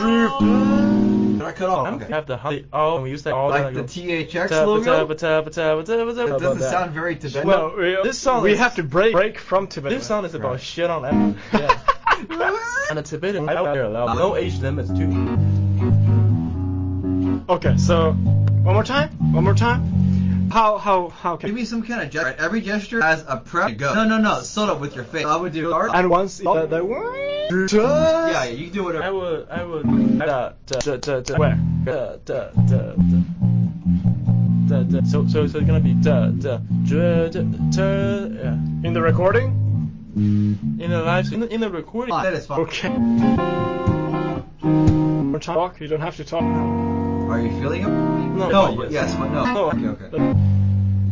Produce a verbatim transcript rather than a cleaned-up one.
Did I cut off? I'm Okay. have the honey. Oh, when you say all Like that, the T H X ta- logo? ta- ta- ta- ta- ta- ta- That doesn't that. sound very Tibetan. No, we, This song we is- have to break break from Tibet. This song is about Right. shit on everything. Yeah. And the Tibetan out there allow no age limits too. Okay, so one more time. One more time. How how how can? Give me some kind of gesture. Right? Every gesture has a prep. Go. No, no, no. Slow up with your face. I would do start. And once the, the Yeah, yeah, you can do whatever. I would, I would, da, da, da, da, da, Where? da, da, da, da, da, so, so, so it's gonna be da, da, da, da, da, yeah. In the recording? In the live, in the, in the recording. That is fine. Okay. More talk. You don't have to talk now. Are you feeling it? No, No, yes. yes, but no. No. Okay, okay. But